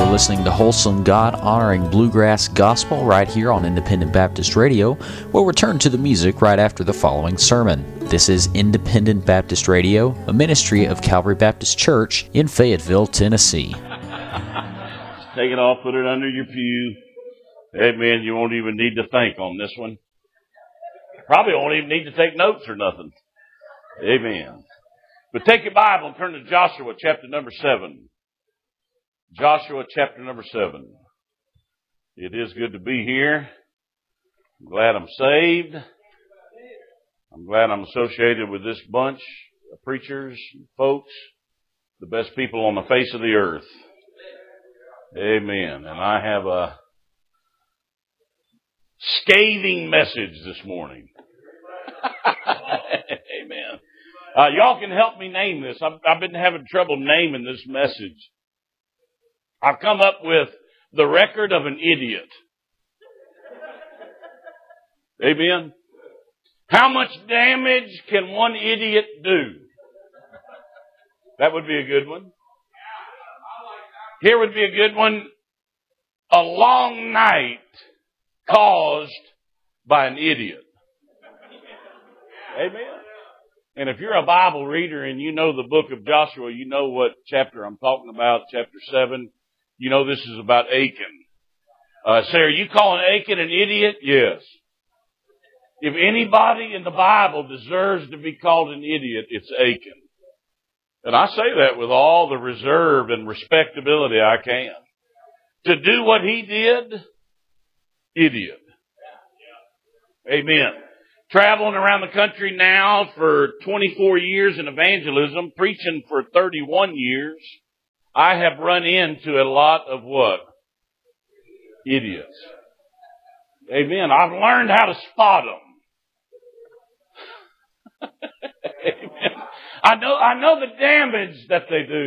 are listening to wholesome, God-honoring bluegrass gospel right here on Independent Baptist Radio. We'll return to the music right after the following sermon. This is Independent Baptist Radio, a ministry of Calvary Baptist Church in Fayetteville, Tennessee. Take it off, put it under your pew. Amen. You won't even need to think on this one. Probably won't even need to take notes or nothing. Amen. But take your Bible and turn to Joshua chapter number 7. Joshua chapter number 7. It is good to be here. I'm glad I'm saved. I'm glad I'm associated with this bunch of preachers, folks, the best people on the face of the earth. Amen. And I have a scathing message this morning. Amen. Y'all can help me name this. I've been having trouble naming this message. I've come up with the record of an idiot. Amen. How much damage can one idiot do? That would be a good one. Here would be a good one. A long night caused by an idiot. Amen. And if you're a Bible reader and you know the book of Joshua, you know what chapter I'm talking about, chapter 7. You know this is about Achan. Say, are you calling Achan an idiot? Yes. If anybody in the Bible deserves to be called an idiot, it's Achan. And I say that with all the reserve and respectability I can. To do what he did, idiot. Amen. Traveling around the country now for 24 years in evangelism, preaching for 31 years, I have run into a lot of what? Idiots. Amen. I've learned how to spot them. Amen. I know the damage that they do.